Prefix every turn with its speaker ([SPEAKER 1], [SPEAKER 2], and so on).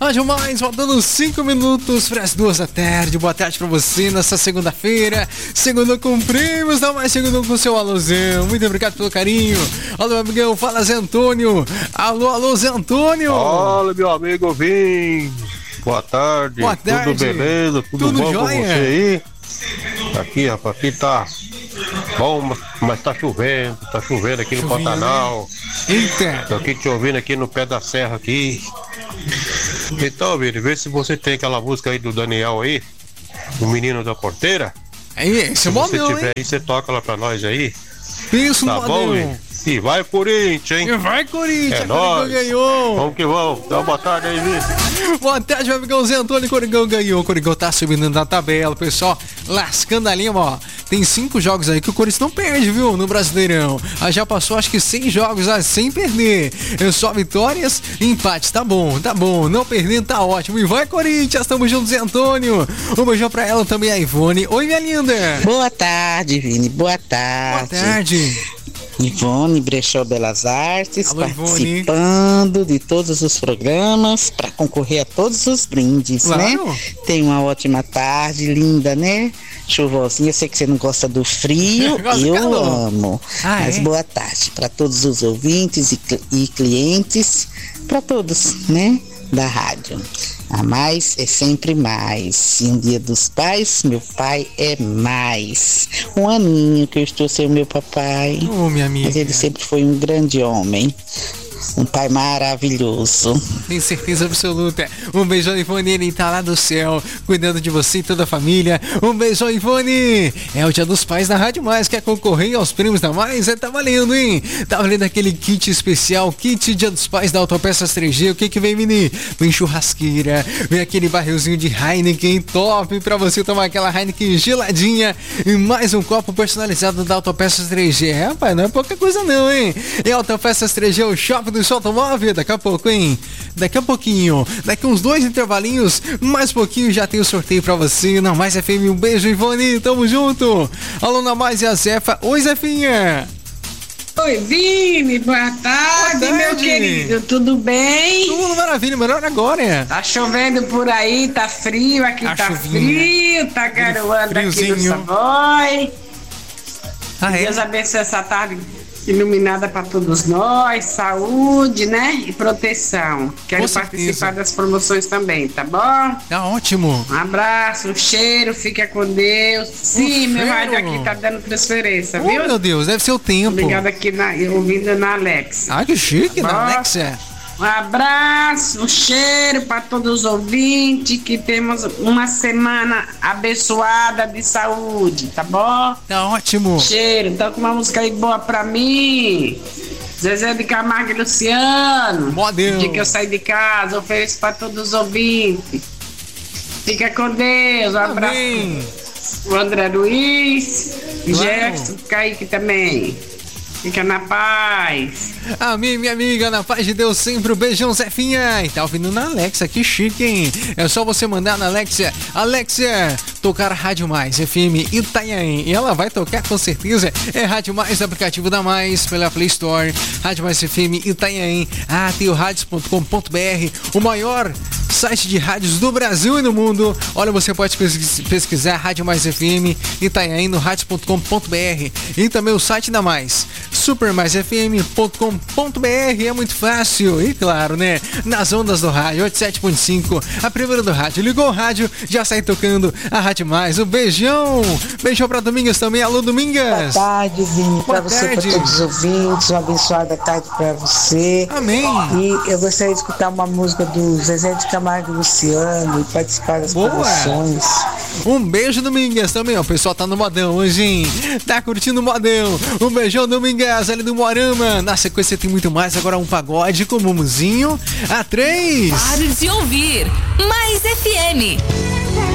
[SPEAKER 1] Rádio Mais, faltando 5 minutos para as 2 da tarde. Boa tarde para você nessa segunda-feira. Segunda com prêmios, dá mais segunda com seu alôzão. Muito obrigado pelo carinho. Alô, amigão, fala Zé Antônio. Alô, Zé Antônio.
[SPEAKER 2] Olha, meu amigo Vim. Boa tarde.
[SPEAKER 1] Boa tarde.
[SPEAKER 2] Tudo beleza? Tudo bom
[SPEAKER 1] jóia?
[SPEAKER 2] Com você aí? Aqui, rapaz, aqui tá bom, mas tá chovendo aqui no Pantanal.
[SPEAKER 1] Eita.
[SPEAKER 2] Tô aqui te ouvindo aqui no pé da serra aqui. Então, Vini, vê se você tem aquela música aí do Daniel aí, o Menino da Porteira.
[SPEAKER 1] Aí, esse é bom,
[SPEAKER 2] se você tiver
[SPEAKER 1] hein?
[SPEAKER 2] aí, você toca lá pra nós aí.
[SPEAKER 1] Isso,
[SPEAKER 2] Tá bom, Vini? E vai Corinthians, hein?
[SPEAKER 1] E vai Corinthians,
[SPEAKER 2] É nóis.
[SPEAKER 1] ganhou.
[SPEAKER 2] Vamos que vamos. Dá uma boa tarde aí, Vini.
[SPEAKER 1] Boa tarde, meu amigão Zé Antônio. Coringão ganhou. O Coringão tá subindo na tabela, pessoal. Lascando a lima, ó. Tem 5 jogos aí que o Corinthians não perde, viu? No Brasileirão. Já passou, acho que 6 jogos sem perder. Só vitórias e empates. Tá bom. Não perdendo, tá ótimo. E vai, Corinthians. Tamo junto, Zé Antônio. Um beijão pra ela também, a Ivone. Oi, minha linda.
[SPEAKER 3] Boa tarde, Vini. Boa tarde.
[SPEAKER 1] Boa tarde.
[SPEAKER 3] Ivone Brechó Belas Artes.
[SPEAKER 1] Alô,
[SPEAKER 3] participando de todos os programas para concorrer a todos os brindes,
[SPEAKER 1] claro.
[SPEAKER 3] Né? Tenha uma ótima tarde, linda, né? Chuvosinha, eu sei que você não gosta do frio, eu amo. Mas boa tarde para todos os ouvintes e clientes, para todos, né? Da rádio. A mais é sempre mais. E um dia dos pais, meu pai é mais. Um aninho que eu estou sem o meu papai.
[SPEAKER 1] Oh, minha amiga.
[SPEAKER 3] Mas ele sempre foi um grande homem. Um pai maravilhoso.
[SPEAKER 1] Tenho certeza absoluta. Um beijão, Ivone. Ele tá lá do céu, cuidando de você e toda a família. Um beijão, Ivone. É o Dia dos Pais da Rádio Mais. Quer concorrer aos prêmios da Mais? Tá valendo, hein? Tá valendo aquele kit especial, kit Dia dos Pais da Autopeças 3G. O que vem, meni? Vem churrasqueira, vem aquele barrilzinho de Heineken top pra você tomar aquela Heineken geladinha e mais um copo personalizado da Autopeças 3G. Rapaz, não é pouca coisa não, hein? E Autopeças 3G, o shopping do seu automóvel, daqui a pouco, hein? Daqui a pouquinho, daqui uns 2 intervalinhos, mais pouquinho já tem o sorteio pra você. Na Mais FM, um beijo, Ivone, tamo junto. Alô, na Mais e a Zefa. Oi, Zefinha.
[SPEAKER 4] Oi, Vini, boa tarde, meu querido, tudo bem?
[SPEAKER 1] Tudo maravilha, melhor agora.
[SPEAKER 4] Tá chovendo por aí, tá frio, aqui tá frio, tá garoando aqui no Savoy. Deus abençoe essa tarde iluminada para todos nós, saúde, né? E proteção. Quero participar das promoções também, tá bom?
[SPEAKER 1] Tá ótimo.
[SPEAKER 4] Um abraço, um cheiro, fica com Deus. Sim, meu rádio aqui tá dando transferência, viu?
[SPEAKER 1] Oh, meu Deus, deve ser o tempo.
[SPEAKER 4] Obrigado aqui, ouvindo na Alexa.
[SPEAKER 1] Ah, que chique, na Alexa.
[SPEAKER 4] Um abraço, um cheiro para todos os ouvintes, que temos uma semana abençoada de saúde, tá bom?
[SPEAKER 1] Tá ótimo.
[SPEAKER 4] Cheiro, então com uma música aí boa pra mim. Zezé de Camargo e Luciano.
[SPEAKER 1] Bom Deus.
[SPEAKER 4] O dia que eu saí de casa, ofereço para todos os ouvintes. Fica com Deus, um abraço. O André Luiz, Jefferson, Kaique também. Fica na paz.
[SPEAKER 1] Amém, minha amiga, na paz de Deus sempre. Um beijão, Zefinha. E tá ouvindo na Alexa, que chique, hein? É só você mandar na Alexa, tocar Rádio Mais FM Itanhaém. E ela vai tocar com certeza. É Rádio Mais, aplicativo da Mais, pela Play Store. Rádio Mais FM Itanhaém. Tem o radios.com.br, o maior site de rádios do Brasil e do mundo. Olha, você pode pesquisar Rádio Mais FM Itanhaém no radios.com.br e também o site da Mais, supermaisfm.com.br. É muito fácil e claro, né? Nas ondas do rádio 87.5, a primeira do rádio. Ligou o rádio, já sai tocando a Rádio Mais. Um beijão pra Domingas também. Alô, Domingas.
[SPEAKER 3] Boa tarde, Vini, pra você, pra todos os ouvintes. Uma abençoada tarde pra você.
[SPEAKER 1] Amém.
[SPEAKER 3] E eu gostaria de escutar uma música do Zezé de Camargo e Luciano e participar das promoções.
[SPEAKER 1] Um beijo, Domingas, também, ó. O pessoal tá no modão hoje, hein? Tá curtindo o modão. Um beijão, Domingas, ali do Moarama. Na sequência tem muito mais. Agora um pagode com o Mumuzinho. A 3.
[SPEAKER 5] Pare de ouvir Mais FM.